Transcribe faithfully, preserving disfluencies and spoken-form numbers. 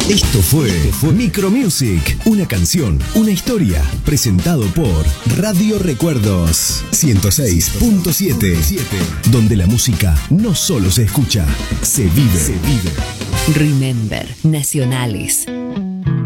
Esto fue Micro Music, una canción, una historia, presentado por Radio Recuerdos ciento seis punto siete, donde la música no solo se escucha, se vive. Se vive. Remember Nacionales.